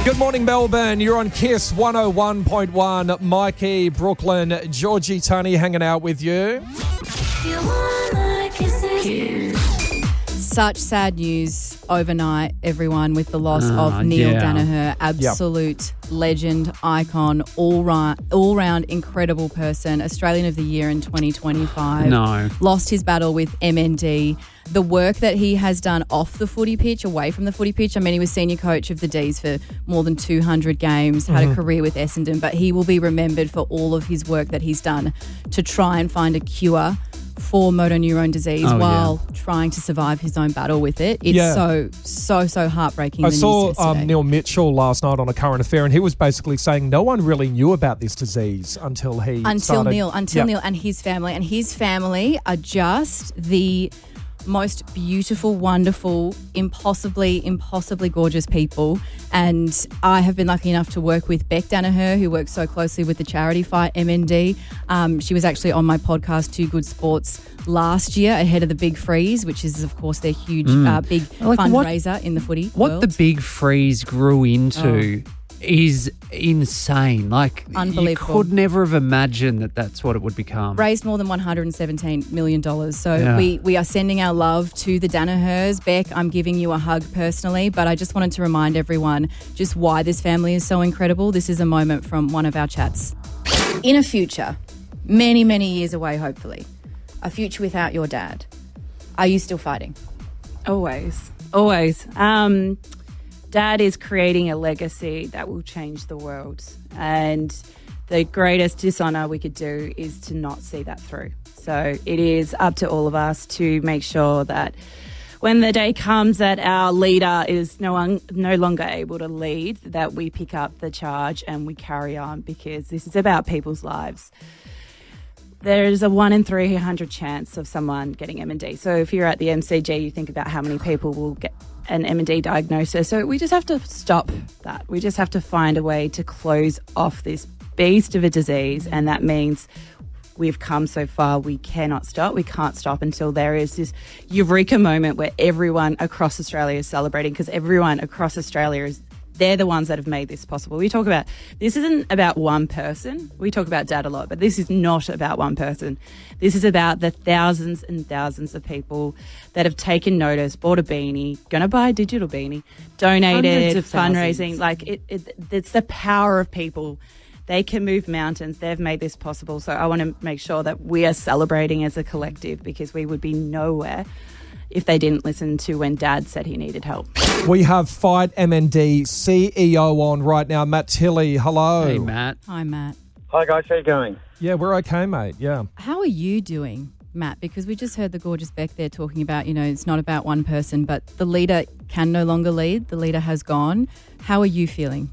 Good morning, Melbourne. You're on Kiss 101.1. Mikey, Brooklyn, Georgie, Tony hanging out with you. Such sad news overnight, everyone, with the loss of Neil Daniher, absolute legend, icon, all-round incredible person, Australian of the Year in 2025. No. Lost his battle with MND. The work that he has done off the footy pitch, away from the footy pitch. I mean, he was senior coach of the D's for more than 200 games, had a career with Essendon, but he will be remembered for all of his work that he's done to try and find a cure for motor neurone disease while trying to survive his own battle with it. It's so heartbreaking. I saw Neil Mitchell last night on A Current Affair, and he was basically saying no one really knew about this disease until Neil and his family are just the most beautiful, wonderful, impossibly gorgeous people. And I have been lucky enough to work with Beck Daniher, who works so closely with the charity Fight MND. She was actually on my podcast, Too Good Sports, last year ahead of the Big Freeze, which is, of course, their huge big fundraiser in the footy world. What the Big Freeze grew into is insane. Like, unbelievable. You could never have imagined that that's what it would become. Raised more than $117 million. So we are sending our love to the Danihers. Beck, I'm giving you a hug personally, but I just wanted to remind everyone just why this family is so incredible. This is a moment from one of our chats. In a future, many, many years away, hopefully, a future without your dad, are you still fighting? Always. Dad is creating a legacy that will change the world. And the greatest dishonour we could do is to not see that through. So it is up to all of us to make sure that when the day comes that our leader is no longer able to lead, that we pick up the charge and we carry on, because this is about people's lives. There is a 1 in 300 chance of someone getting MND. So if you're at the MCG, you think about how many people will get an MND diagnosis. So we just have to stop that. We just have to find a way to close off this beast of a disease, and that means we've come so far. We cannot stop. We can't stop until there is this eureka moment where everyone across Australia is celebrating, because everyone across Australia they're the ones that have made this possible. We talk about, this isn't about one person. We talk about Dad a lot, but this is not about one person. This is about the thousands and thousands of people that have taken notice, bought a beanie, going to buy a digital beanie, donated, fundraising. Like, it's the power of people. They can move mountains. They've made this possible. So I want to make sure that we are celebrating as a collective, because we would be nowhere if they didn't listen to when Dad said he needed help. We have Fight MND CEO on right now, Matt Tilley. Hello. Hey, Matt. Hi, Matt. Hi, guys. How you going? Yeah, we're okay, mate. Yeah. How are you doing, Matt? Because we just heard the gorgeous Beck there talking about, it's not about one person, but the leader can no longer lead. The leader has gone. How are you feeling?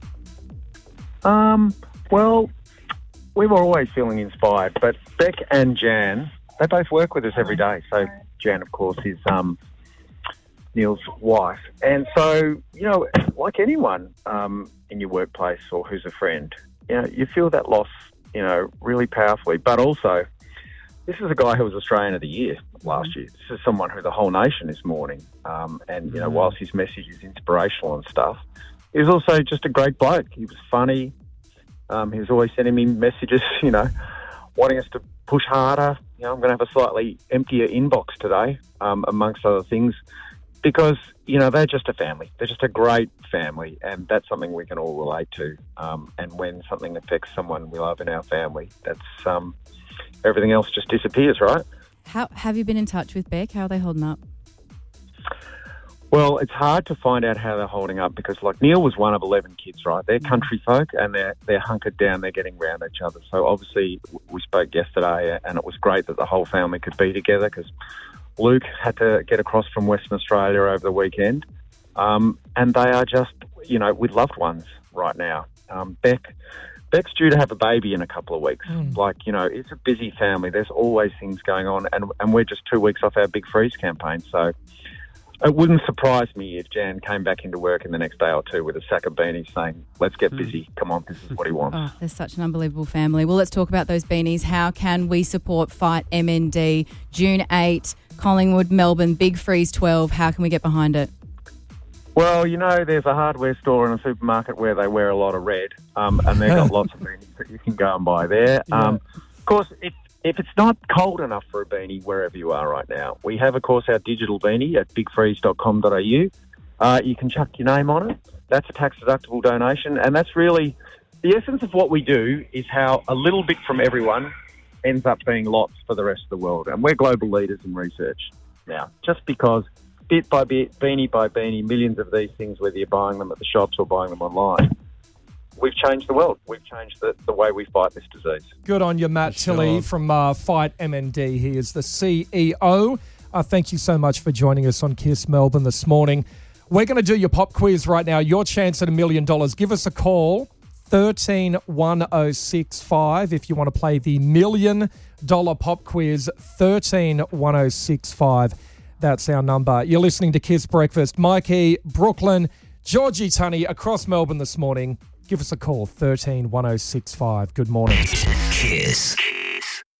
Well, we were always feeling inspired, but Beck and Jan, they both work with us every day. So Jan, of course, is Neil's wife. And so, like anyone in your workplace or who's a friend, you feel that loss, really powerfully. But also, this is a guy who was Australian of the Year last year. This is someone who the whole nation is mourning. And, whilst his message is inspirational and stuff, he was also just a great bloke. He was funny. He was always sending me messages, wanting us to push harder. I'm going to have a slightly emptier inbox today, amongst other things, because, they're just a family. They're just a great family, and that's something we can all relate to. And when something affects someone we love in our family, that's everything else just disappears, right? How have you been in touch with Beck? How are they holding up? Well, it's hard to find out how they're holding up, because, like, Neil was one of 11 kids, right? They're country folk, and they're hunkered down. They're getting around each other. So obviously we spoke yesterday, and it was great that the whole family could be together, because Luke had to get across from Western Australia over the weekend. And they are just, with loved ones right now. Beck's due to have a baby in a couple of weeks. It's a busy family. There's always things going on, and we're just 2 weeks off our Big Freeze campaign. So it wouldn't surprise me if Jan came back into work in the next day or two with a sack of beanies saying, let's get busy. Come on, this is what he wants. Oh, they're such an unbelievable family. Well, let's talk about those beanies. How can we support Fight MND? June 8, Collingwood, Melbourne, Big Freeze 12. How can we get behind it? Well, there's a hardware store and a supermarket where they wear a lot of red, and they've got lots of beanies that you can go and buy there. Yeah. Of course, if it's not cold enough for a beanie wherever you are right now, we have, of course, our digital beanie at bigfreeze.com.au. You can chuck your name on it. That's a tax-deductible donation, and that's really the essence of what we do, is how a little bit from everyone ends up being lots for the rest of the world. And we're global leaders in research now, just because bit by bit, beanie by beanie, millions of these things, whether you're buying them at the shops or buying them online, we've changed the world. We've changed the way we fight this disease. Good on you, Matt Tilley from Fight MND. He is the CEO. Thank you so much for joining us on Kiss Melbourne this morning. We're going to do your pop quiz right now. Your chance at $1 million. Give us a call, 131065, if you want to play the $1 million pop quiz, 131065. That's our number. You're listening to Kiss Breakfast. Mikey, Brooklyn, Georgie Tunney across Melbourne this morning. Give us a call, 131065. Good morning. Kiss.